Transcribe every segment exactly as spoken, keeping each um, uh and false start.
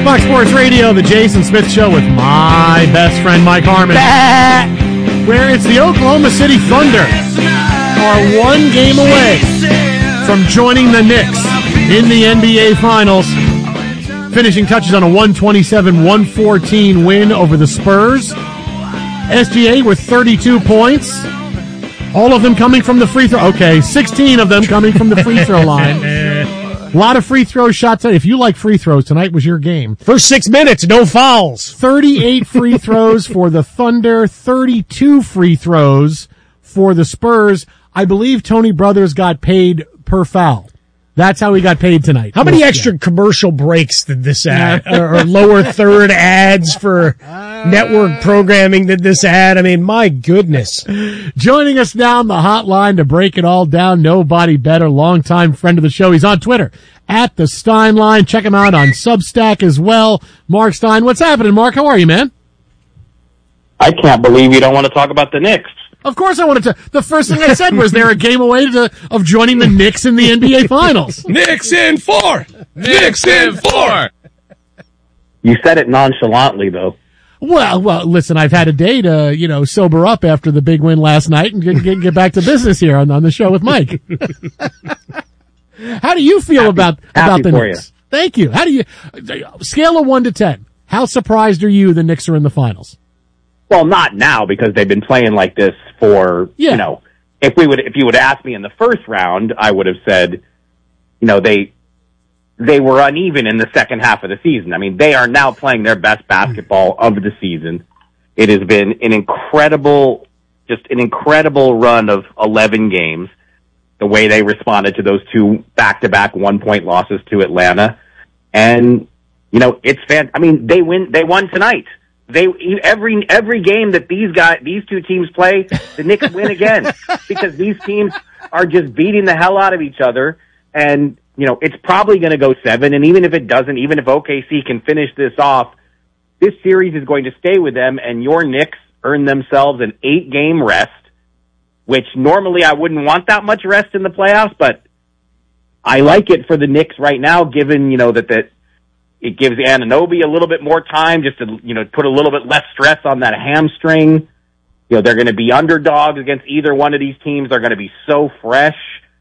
Fox Sports Radio, the Jason Smith Show with my best friend Mike Harmon, where it's the Oklahoma City Thunder are one game away from joining the Knicks in the N B A Finals, finishing touches on a one twenty-seven one fourteen win over the Spurs. S G A with thirty-two points, all of them coming from the free throw. Okay, sixteen of them coming from the free throw line. A lot of free throw shots. If you like free throws, tonight was your game. First six minutes, no fouls. thirty-eight free throws for the Thunder, thirty-two free throws for the Spurs. I believe Tony Brothers got paid per foul. That's how he got paid tonight. How many extra yeah. commercial breaks did this add? or, or lower third ads for network programming did this add? I mean, my goodness. Joining us down the hotline to break it all down, nobody better, longtime friend of the show. He's on Twitter, at the Stein Line. Check him out on Substack as well. Mark Stein. What's happening, Mark? How are you, man? I can't believe you don't want to talk about the Knicks. Of course I wanted to. The first thing I said was they're a game away to, of joining the Knicks in the N B A Finals. Knicks in four! Knicks in four! You said it nonchalantly, though. Well, well, listen, I've had a day to, you know, sober up after the big win last night and get, get, get back to business here on, on the show with Mike. How do you feel happy, about, about the Knicks? You. Thank you. How do you, scale of one to ten, how surprised are you the Knicks are in the finals? Well, not now because they've been playing like this for, yeah. you know, if we would, if you would ask me in the first round, I would have said, you know, they, they were uneven in the second half of the season. I mean, they are now playing their best basketball of the season. It has been an incredible, just an incredible run of eleven games. The way they responded to those two back-to-back one-point losses to Atlanta. And, you know, it's fan, I mean, they win, they won tonight. They every every game that these guys these two teams play, the Knicks win again because these teams are just beating the hell out of each other. And you know it's probably going to go seven. And even if it doesn't, even if O K C can finish this off, this series is going to stay with them. And your Knicks earn themselves an eight game rest, which normally I wouldn't want that much rest in the playoffs, but I like it for the Knicks right now, given you know that that. It gives Anunoby a little bit more time just to, you know, put a little bit less stress on that hamstring. You know, they're going to be underdogs against either one of these teams. They're going to be so fresh.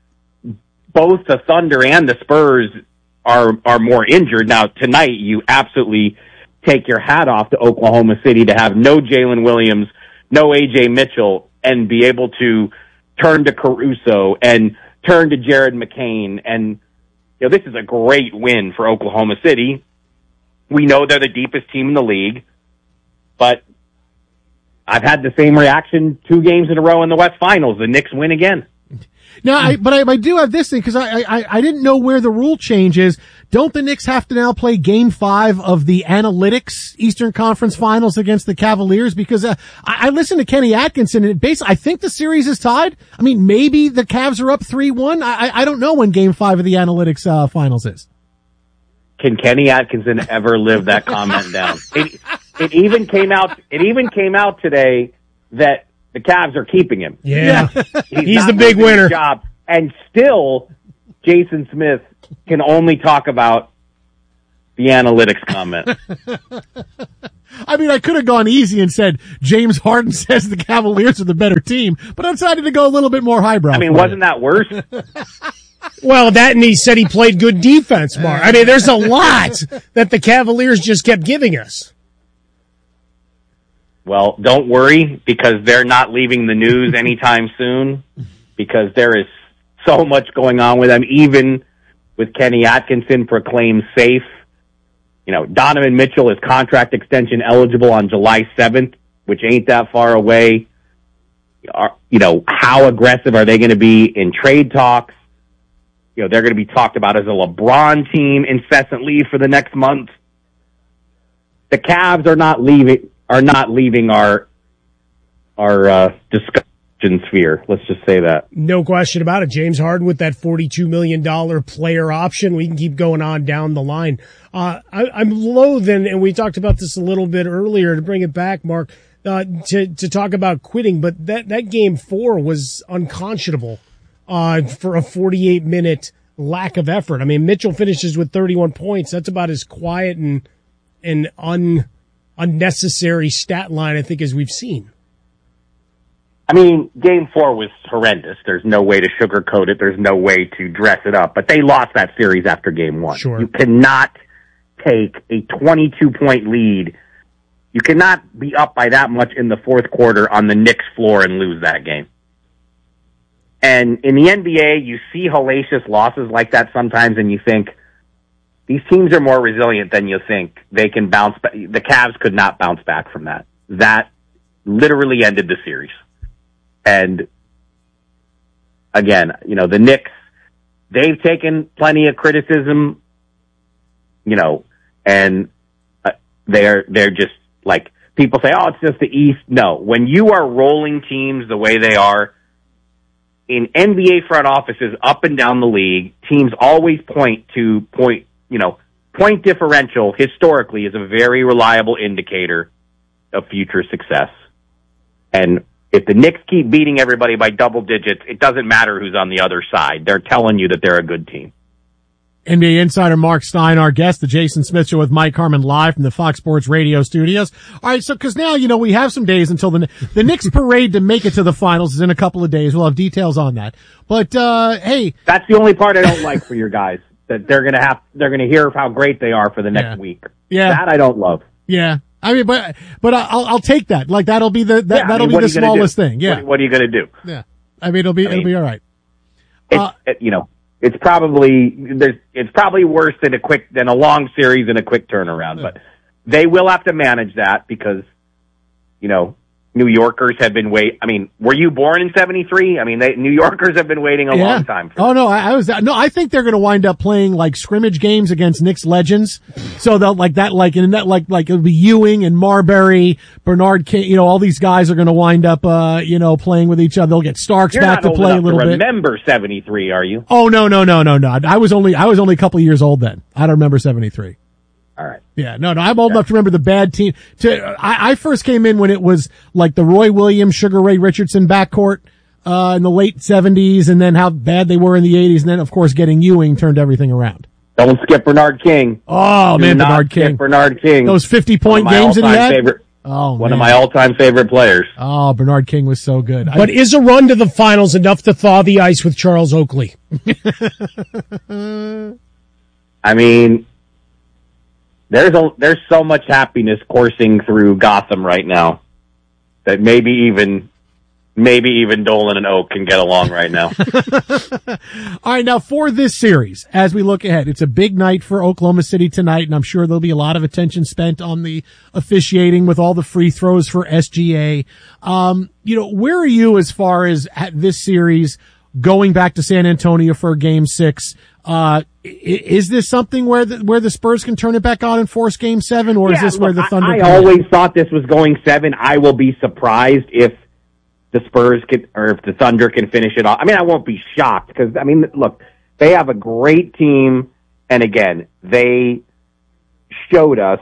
Both the Thunder and the Spurs are, are more injured. Now, tonight, you absolutely take your hat off to Oklahoma City to have no Jalen Williams, no A J Mitchell, and be able to turn to Caruso and turn to Jared McCain. And, you know, this is a great win for Oklahoma City. We know they're the deepest team in the league, but I've had the same reaction two games in a row in the West Finals. The Knicks win again. Now, I, but I, I do have this thing because I, I I didn't know where the rule change is. Don't the Knicks have to now play Game Five of the Analytics Eastern Conference Finals against the Cavaliers? Because uh, I, I listened to Kenny Atkinson, and it basically I think the series is tied. I mean, maybe the Cavs are up three one. I I don't know when Game Five of the Analytics uh, Finals is. Can Kenny Atkinson ever live that comment down? It, it even came out. It even came out today that the Cavs are keeping him. Yeah, he's, he's the big winner. Job, and still, Jason Smith can only talk about the analytics comment. I mean, I could have gone easy and said James Harden says the Cavaliers are the better team, but I decided to go a little bit more highbrow. I mean, wasn't that worse? Well, that and he said he played good defense, Mark. I mean, there's a lot that the Cavaliers just kept giving us. Well, don't worry, because they're not leaving the news anytime soon, because there is so much going on with them, even with Kenny Atkinson proclaimed safe. You know, Donovan Mitchell is contract extension eligible on July seventh, which ain't that far away. Are, you know, how aggressive are they going to be in trade talks? You know, they're going to be talked about as a LeBron team incessantly for the next month. The Cavs are not leaving, are not leaving our, our, uh, discussion sphere. Let's just say that. No question about it. James Harden with that forty-two million dollars player option. We can keep going on down the line. Uh, I, I'm loath, and, and we talked about this a little bit earlier to bring it back, Mark, uh, to, to talk about quitting, but that, that game four was unconscionable. Uh, for a forty-eight minute lack of effort. I mean, Mitchell finishes with thirty-one points. That's about as quiet and an un, unnecessary stat line, I think, as we've seen. I mean, game four was horrendous. There's no way to sugarcoat it. There's no way to dress it up. But they lost that series after game one. Sure. You cannot take a twenty-two point lead. You cannot be up by that much in the fourth quarter on the Knicks floor and lose that game. And in the N B A, you see hellacious losses like that sometimes, and you think, these teams are more resilient than you think. They can bounce back. The Cavs could not bounce back from that. That literally ended the series. And again, you know, the Knicks, they've taken plenty of criticism, you know, and uh, they're, they're just like, people say, oh, it's just the East. No, when you are rolling teams the way they are, in N B A front offices up and down the league, teams always point to point, you know, point differential historically is a very reliable indicator of future success. And if the Knicks keep beating everybody by double digits, it doesn't matter who's on the other side. They're telling you that they're a good team. N B A insider Mark Stein, our guest, the Jason Smith Show with Mike Harmon live from the Fox Sports Radio studios. All right, so because now, you know, we have some days until the the Knicks parade to make it to the finals is in a couple of days. We'll have details on that. But, uh, hey. That's the only part I don't like for your guys, that they're going to have, they're going to hear how great they are for the next yeah. week. Yeah. That I don't love. Yeah. I mean, but, but I'll, I'll take that. Like, that'll be the, that, yeah, that'll I mean, be the smallest thing. Yeah. What, what are you going to do? Yeah. I mean, it'll be, I mean, it'll be all right. It's, Uh, it, you know, it's probably, there's, it's probably worse than a quick, than a long series and a quick turnaround, yeah. but they will have to manage that because, you know, New Yorkers have been wait. I mean, were you born in seventy-three? I mean, they, New Yorkers have been waiting a yeah. long time for Oh, no, I, I was, no, I think they're going to wind up playing like scrimmage games against Knicks legends. So they'll like that, like, in that, like, like it'll be Ewing and Marbury, Bernard King, you know, all these guys are going to wind up, uh, you know, playing with each other. They'll get Starks You're back not to play a little to bit. remember seventy-three, are you? Oh, no, no, no, no, no. I was only, I was only a couple of years old then. I don't remember seventy-three. All right. Yeah, no, no, I'm old enough to remember the bad team. To, I, I first came in when it was like the Roy Williams, Sugar Ray Richardson backcourt, uh, in the late seventies, and then how bad they were in the eighties, and then, of course, getting Ewing turned everything around. Don't skip Bernard King. Oh, Do man, not Bernard skip King. Bernard King. Those fifty-point games that he had? Favorite, oh, one man. of my all-time favorite players. Oh, Bernard King was so good. But I, is a run to the finals enough to thaw the ice with Charles Oakley? I mean, there's a, there's so much happiness coursing through Gotham right now that maybe even, maybe even Dolan and Oak can get along right now. All right, now for this series, as we look ahead, it's a big night for Oklahoma City tonight, and I'm sure there'll be a lot of attention spent on the officiating with all the free throws for S G A. Um, you know, where are you as far as at this series going back to San Antonio for game six? Uh, is this something where the, where the Spurs can turn it back on and force game seven, or yeah, is this look, where the Thunder? I, I can... always thought this was going seven. I will be surprised if the Spurs can, or if the Thunder can finish it off. I mean, I won't be shocked because, I mean, look, they have a great team. And again, they showed us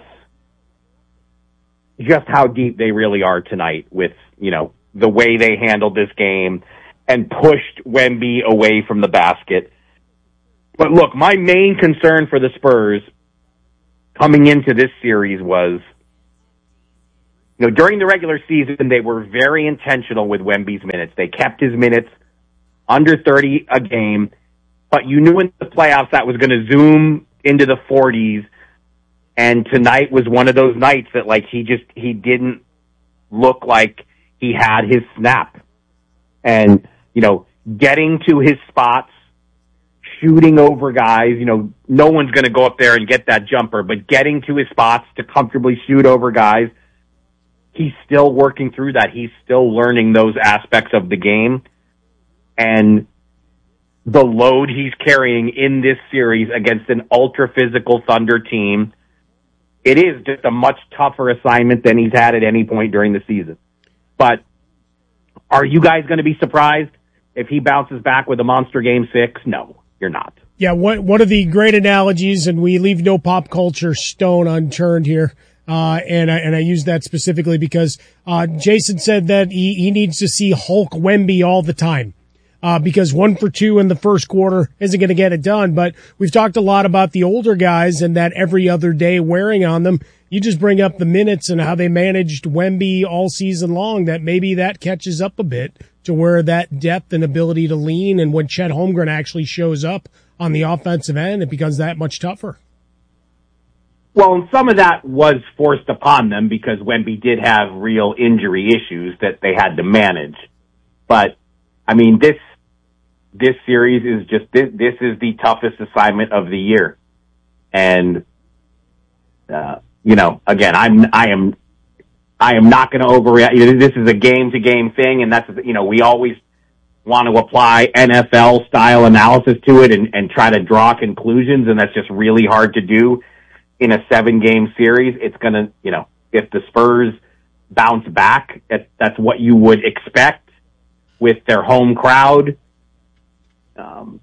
just how deep they really are tonight with, you know, the way they handled this game and pushed Wemby away from the basket. But look, my main concern for the Spurs coming into this series was, you know, during the regular season, they were very intentional with Wemby's minutes. They kept his minutes under thirty a game, but you knew in the playoffs that was going to zoom into the forties, and tonight was one of those nights that, like, he just, he didn't look like he had his snap. And, you know, getting to his spots, shooting over guys, you know, no one's going to go up there and get that jumper, but getting to his spots to comfortably shoot over guys, he's still working through that. He's still learning those aspects of the game. And the load he's carrying in this series against an ultra-physical Thunder team, it is just a much tougher assignment than he's had at any point during the season. But are you guys going to be surprised if he bounces back with a monster game six? No. You're not. Yeah, one, one of the great analogies, and we leave no pop culture stone unturned here, uh, and I, and I use that specifically because, uh, Jason said that he, he needs to see Hulk Wemby all the time. uh, because one for two in the first quarter isn't going to get it done. But we've talked a lot about the older guys and that every other day wearing on them. You just bring up the minutes and how they managed Wemby all season long, that maybe that catches up a bit to where that depth and ability to lean, and when Chet Holmgren actually shows up on the offensive end, it becomes that much tougher. Well, and some of that was forced upon them because Wemby did have real injury issues that they had to manage. But, I mean, this this series is just, this, this is the toughest assignment of the year. And, uh, you know, again, I'm, I am, I am not going to overreact. This is a game-to-game thing, and that's, you know, we always want to apply N F L-style analysis to it and, and try to draw conclusions, and that's just really hard to do in a seven-game series. It's going to, you know, if the Spurs bounce back, that, that's what you would expect with their home crowd. Um,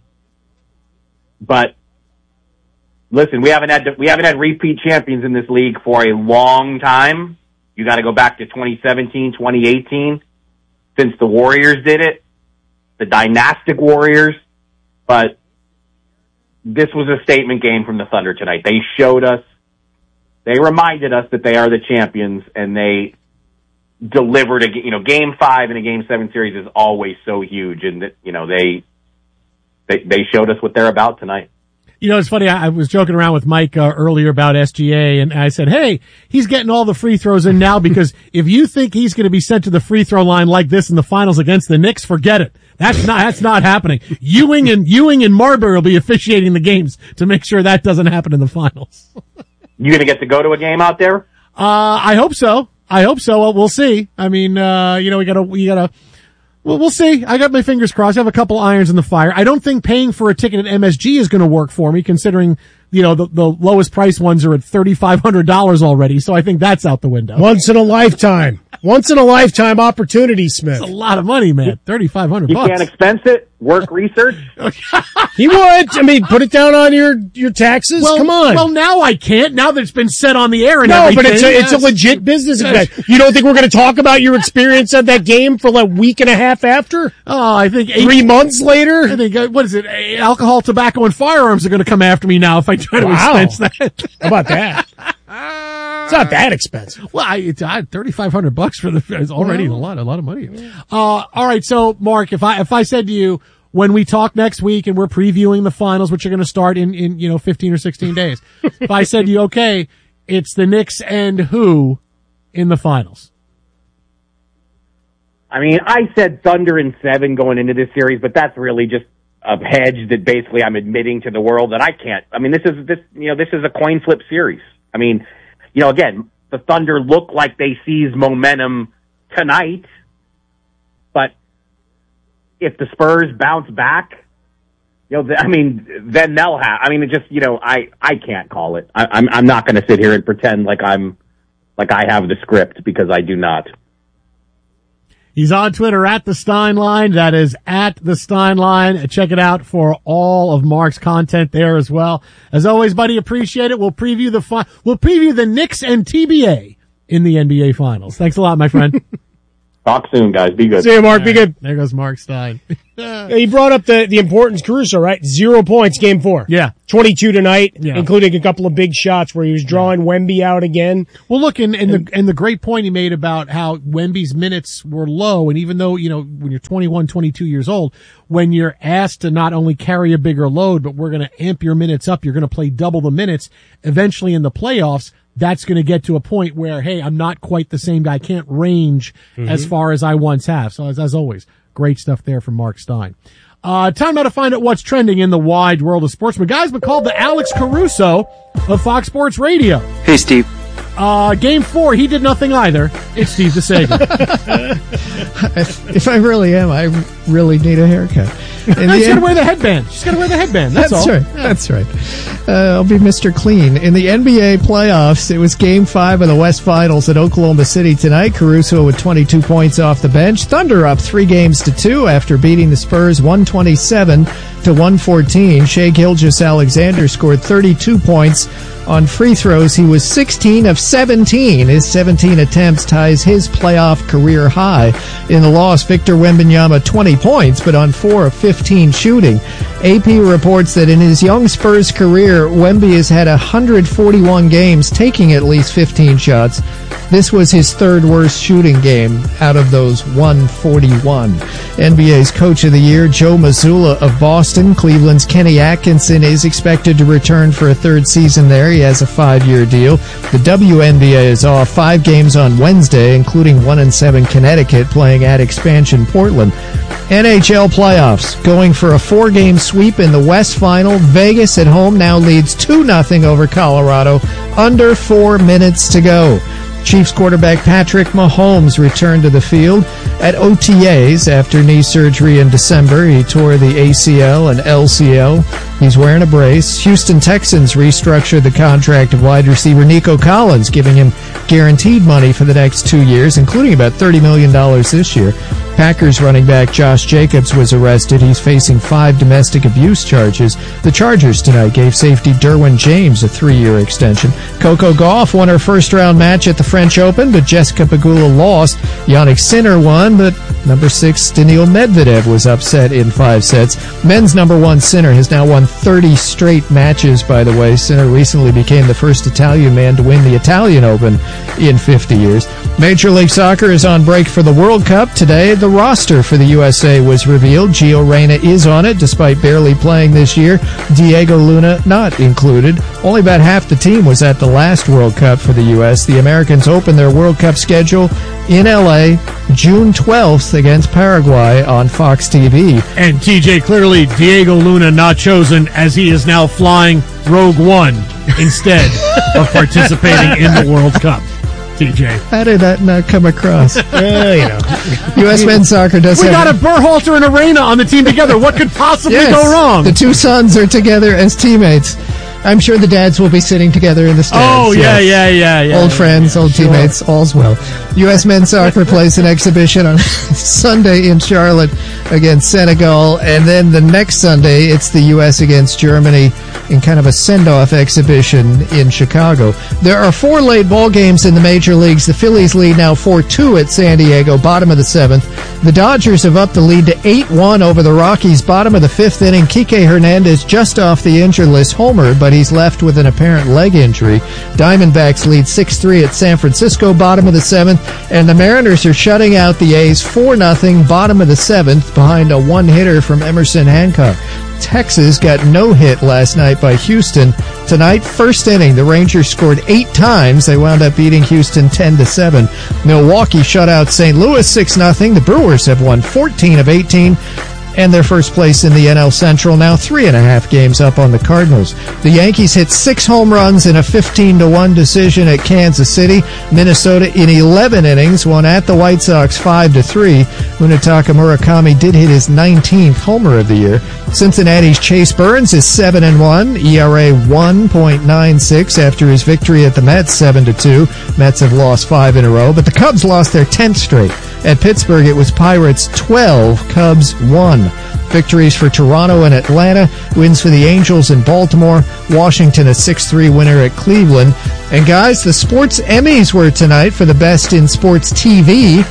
but listen, we haven't had, we haven't had repeat champions in this league for a long time. You got to go back to twenty seventeen, twenty eighteen, since the Warriors did it, the dynastic Warriors. But this was a statement game from the Thunder tonight. They showed us, they reminded us that they are the champions, and they delivered a, you know, game five in a game seven series is always so huge, and that, you know, they, they, they showed us what they're about tonight. You know, it's funny. I, I was joking around with Mike uh, earlier about S G A, and I said, hey, he's getting all the free throws in now because if you think he's going to be sent to the free throw line like this in the finals against the Knicks, forget it. That's not, that's not happening. Ewing and, Ewing and Marbury will be officiating the games to make sure that doesn't happen in the finals. You going to get to go to a game out there? Uh, I hope so. I hope so. Well, we'll see. I mean, uh, you know, we gotta, we gotta, well, we'll see. I got my fingers crossed. I have a couple irons in the fire. I don't think paying for a ticket at M S G is going to work for me, considering, you know, the, the lowest price ones are at thirty-five hundred dollars already. So I think that's out the window. Once in a lifetime. Once in a lifetime opportunity, Smith. That's a lot of money, man. thirty-five hundred you bucks. You can't expense it? Work research? He would. I mean, put it down on your, your taxes. Well, Come on. Well, now I can't. Now that it's been said on the air and no, everything. but it's a, yes. it's a legit business event. You don't think we're going to talk about your experience at that game for like a week and a half after? Oh, I think eight, three months later. I think uh, what is it? Alcohol, tobacco, and firearms are going to come after me now if I try to wow. expense that. How about that? It's not that expensive. Well, I, it's uh, thirty-five hundred bucks for the is already well, a lot, a lot of money. Uh, all right. So, Mark, if I if I said to you when we talk next week and we're previewing the finals, which are going to start in in you know fifteen or sixteen days, if I said to you, okay, it's the Knicks and who in the finals? I mean, I said Thunder and seven going into this series, but that's really just a hedge that basically I'm admitting to the world that I can't. I mean, this is this you know this is a coin flip series. I mean, you know, again, the Thunder look like they seize momentum tonight, but if the Spurs bounce back, you know, I mean, then they'll have. I mean, it just, you know, I I can't call it. I, I'm I'm not going to sit here and pretend like I'm like I have the script, because I do not. He's on Twitter at the Steinline. That is at the Steinline. Check it out for all of Mark's content there as well. As always, buddy, appreciate it. We'll preview the fi- we'll preview the Knicks and T B A in the N B A Finals. Thanks a lot, my friend. Talk soon, guys. Be good. See you, Mark. Be good. There goes Mark Stein. He brought up the, the importance, Caruso, right? Zero points, game four. Yeah. twenty-two tonight, yeah. including a couple of big shots where he was drawing yeah. Wemby out again. Well, look, and, and, and the and the great point he made about how Wemby's minutes were low, and even though, you know, when you're twenty-one, twenty-two years old, when you're asked to not only carry a bigger load, but we're going to amp your minutes up, you're going to play double the minutes, eventually in the playoffs, that's going to get to a point where, hey, I'm not quite the same guy. I can't range mm-hmm. as far as I once have. So as, as always, great stuff there from Mark Stein. Uh, time now to find out what's trending in the wide world of sports. My guy's been called the Alex Caruso of Fox Sports Radio. Hey, Steve. Uh, game four, he did nothing either. It's Steve DeSager. If I really am, I really need a haircut. No, she's got to wear the headband. She's got to wear the headband. That's, That's all. right. That's right. Uh, I'll be Mister Clean. In the N B A playoffs, it was Game five of the West Finals at Oklahoma City tonight. Caruso with twenty-two points off the bench. Thunder up three games to two after beating the Spurs one twenty-seven to one fourteen. Shai Gilgeous-Alexander scored thirty-two points on free throws. He was sixteen of seventeen. His seventeen attempts ties his playoff career high. In the loss, Victor Wembanyama twenty points, but on four of fifteen shooting. A P reports that in his young Spurs career, Wemby has had one hundred forty-one games taking at least fifteen shots. This was his third worst shooting game out of those one forty-one. N B A's Coach of the Year, Joe Mazzulla of Boston. Cleveland's Kenny Atkinson is expected to return for a third season there. He has a five-year deal. The W N B A is off five games on Wednesday, including one and seven Connecticut playing at expansion Portland. N H L playoffs going for a four-game sweep in the West Final. Vegas at home now leads two nothing over Colorado. Under four minutes to go. Chiefs quarterback Patrick Mahomes returned to the field at O T As after knee surgery in December. He tore the A C L and L C L. He's wearing a brace. Houston Texans restructured the contract of wide receiver Nico Collins, giving him guaranteed money for the next two years, including about thirty million dollars this year. Packers running back Josh Jacobs was arrested. He's facing five domestic abuse charges. The Chargers tonight gave safety Derwin James a three-year extension. Coco Gauff won her first-round match at the French Open, but Jessica Pegula lost. Yannick Sinner won, but number six Daniil Medvedev was upset in five sets. Men's number one Sinner has now won thirty straight matches, by the way. Sinner recently became the first Italian man to win the Italian Open in fifty years. Major League Soccer is on break for the World Cup. Today, the roster for the U S A was revealed. Gio Reyna is on it, despite barely playing this year. Diego Luna not included. Only about half the team was at the last World Cup for the U S The Americans open their World Cup schedule in L A June twelfth against Paraguay on Fox T V. And T J, clearly Diego Luna not chosen, as he is now flying Rogue One instead of participating in the World Cup. T J, how did that not come across? Well, you know. U S men's soccer does we have... got a Berhalter and a Reyna on the team together. What could possibly yes, go wrong? The two sons are together as teammates. I'm sure the dads will be sitting together in the stands. Oh, yeah, yes. yeah, yeah, yeah. Old yeah, friends, yeah, old sure. teammates, all's well. U S men's soccer plays an exhibition on Sunday in Charlotte against Senegal, and then the next Sunday, it's the U S against Germany in kind of a send-off exhibition in Chicago. There are four late ball games in the major leagues. The Phillies lead now four two at San Diego, bottom of the seventh. The Dodgers have upped the lead to eight one over the Rockies, bottom of the fifth inning. Kike Hernandez just off the injured list homer, but he's left with an apparent leg injury. Diamondbacks lead six three at San Francisco, bottom of the seventh, and the Mariners are shutting out the A's four nothing, bottom of the seventh, behind a one-hitter from Emerson Hancock. Texas got no hit last night by Houston. Tonight, first inning, the Rangers scored eight times. They wound up beating Houston ten to seven. Milwaukee shut out Saint Louis six nothing. The Brewers have won fourteen of eighteen. And their first place in the N L Central, now three and a half games up on the Cardinals. The Yankees hit six home runs in a fifteen to one decision at Kansas City. Minnesota in eleven innings won at the White Sox five to three. Munetaka Murakami did hit his nineteenth homer of the year. Cincinnati's Chase Burns is seven and one, E R A one point nine six after his victory at the Mets seven to two. Mets have lost five in a row, but the Cubs lost their tenth straight. At Pittsburgh, it was Pirates twelve, Cubs one. Victories for Toronto and Atlanta, wins for the Angels in Baltimore, Washington a six three winner at Cleveland. And guys, the Sports Emmys were tonight for the Best in Sports T V.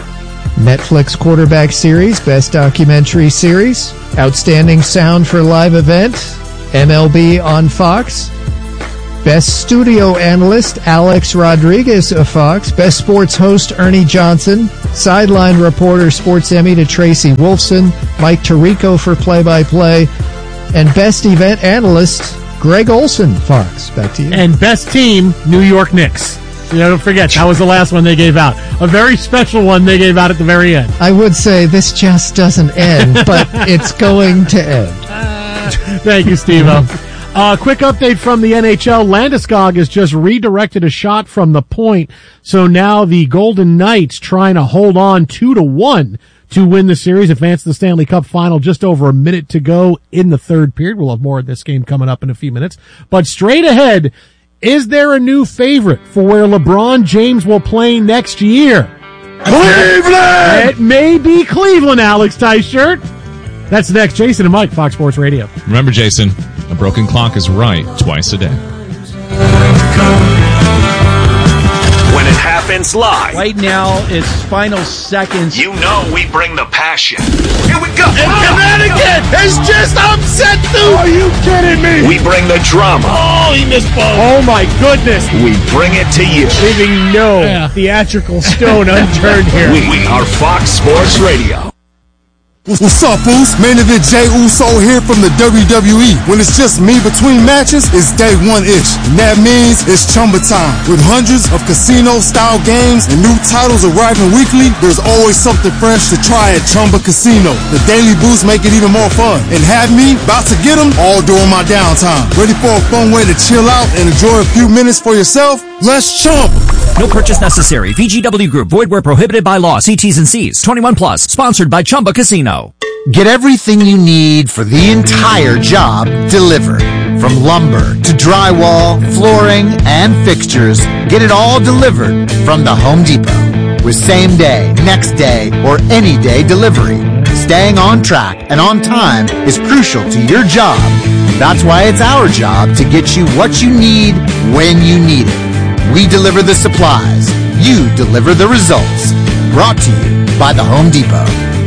Netflix Quarterback Series, Best Documentary Series, Outstanding Sound for Live Event, M L B on Fox, Best Studio Analyst, Alex Rodriguez of Fox, Best Sports Host, Ernie Johnson, Sideline Reporter, Sports Emmy to Tracy Wolfson, Mike Tirico for Play-by-Play, and Best Event Analyst, Greg Olson, Fox. Back to you. And Best Team, New York Knicks. You know, don't forget, that was the last one they gave out. A very special one they gave out at the very end. I would say this just doesn't end, but it's going to end. Uh, thank you, Steve-O. Uh, quick update from the N H L. Landeskog has just redirected a shot from the point, so now the Golden Knights trying to hold on two to one to win the series, advance to the Stanley Cup final. Just over a minute to go in the third period. We'll have more of this game coming up in a few minutes. But straight ahead, is there a new favorite for where LeBron James will play next year? Cleveland! It may be Cleveland, Alex Tyshirt. That's next. Jason and Mike, Fox Sports Radio. Remember, Jason, a broken clock is right twice a day. When it happens live. Right now, it's final seconds. You know we bring the passion. Here we go. And Connecticut has just upset the... Are you kidding me? We bring the drama. Oh, he missed both. Oh, my goodness. We bring it to you. Leaving no yeah. theatrical stone unturned here. We, we are Fox Sports Radio. What's up, fools? Main event Jey Uso here from the W W E. When it's just me between matches, it's day one-ish. And that means it's Chumba time. With hundreds of casino-style games and new titles arriving weekly, there's always something fresh to try at Chumba Casino. The daily boosts make it even more fun. And have me about to get them all during my downtime. Ready for a fun way to chill out and enjoy a few minutes for yourself? Let's chump! No purchase necessary. V G W Group. Void where prohibited by law. See T's and C's. twenty-one plus. Sponsored by Chumba Casino. Get everything you need for the entire job delivered. From lumber to drywall, flooring, and fixtures, get it all delivered from the Home Depot. With same day, next day, or any day delivery. Staying on track and on time is crucial to your job. That's why it's our job to get you what you need when you need it. We deliver the supplies. You deliver the results. Brought to you by the Home Depot.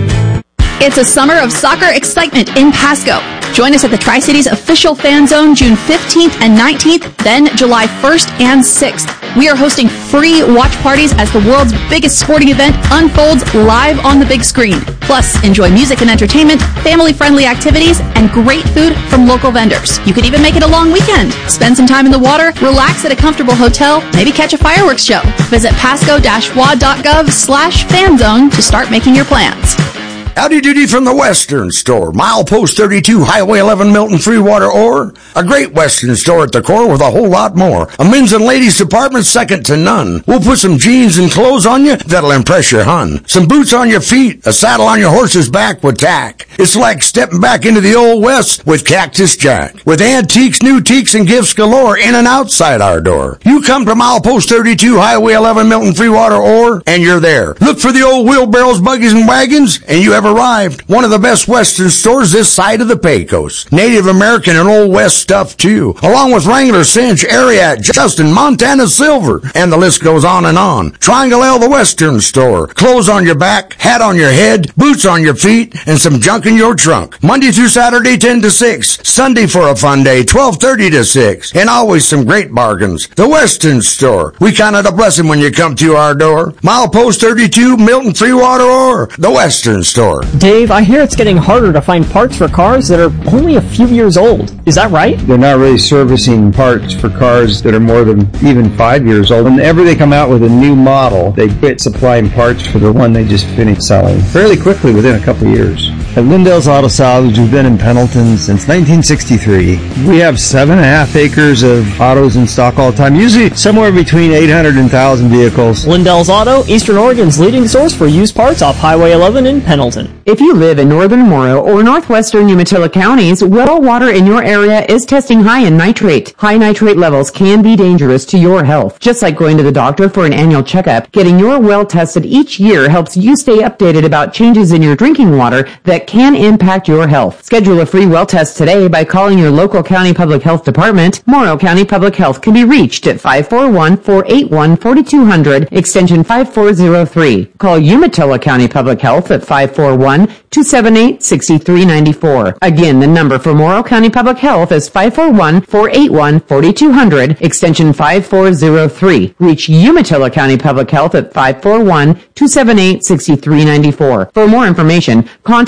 It's a summer of soccer excitement in Pasco. Join us at the Tri-Cities official fan zone June fifteenth and nineteenth, then July first and sixth. We are hosting free watch parties as the world's biggest sporting event unfolds live on the big screen. Plus, enjoy music and entertainment, family-friendly activities, and great food from local vendors. You could even make it a long weekend. Spend some time in the water, relax at a comfortable hotel, maybe catch a fireworks show. Visit pasco-wa.gov slash fanzone to start making your plans. Howdy doody from the Western Store. Milepost thirty-two, Highway eleven, Milton, Freewater, or a great Western store at the core with a whole lot more. A men's and ladies department second to none. We'll put some jeans and clothes on you that'll impress your hun. Some boots on your feet, a saddle on your horse's back with tack. It's like stepping back into the old West with Cactus Jack. With antiques, new teaks, and gifts galore in and outside our door. You come to Milepost thirty-two, Highway eleven, Milton, Freewater, or, and you're there. Look for the old wheelbarrows, buggies, and wagons, and you have arrived. One of the best Western stores this side of the Pecos. Native American and Old West stuff too. Along with Wrangler, Cinch, Ariat, Justin, Montana Silver. And the list goes on and on. Triangle L, the Western Store. Clothes on your back, hat on your head, boots on your feet, and some junk in your trunk. Monday through Saturday, ten to six. Sunday for a fun day, twelve thirty to six. And always some great bargains. The Western Store. We count it a blessing when you come to our door. Milepost thirty-two, Milton, Freewater, or the Western Store. Dave, I hear it's getting harder to find parts for cars that are only a few years old. Is that right? They're not really servicing parts for cars that are more than even five years old. Whenever they come out with a new model, they quit supplying parts for the one they just finished selling fairly quickly within a couple of years. At Lindell's Auto Salvage, we've been in Pendleton since nineteen sixty-three. We have seven and a half acres of autos in stock all the time, usually somewhere between eight hundred and one thousand vehicles. Lindell's Auto, Eastern Oregon's leading source for used parts off Highway eleven in Pendleton. If you live in northern Morrow or northwestern Umatilla counties, well water in your area is testing high in nitrate. High nitrate levels can be dangerous to your health. Just like going to the doctor for an annual checkup, getting your well tested each year helps you stay updated about changes in your drinking water that can impact your health. Schedule a free well test today by calling your local county public health department. Morrow County Public Health can be reached at five four one, four eight one, four two zero zero, extension five four zero three. Call Umatilla County Public Health at five four one, two seven eight, six three nine four. Again, the number for Morrow County Public Health is five four one, four eight one, four two zero zero, extension five four zero three. Reach Umatilla County Public Health at five four one, two seven eight, six three nine four. For more information, contact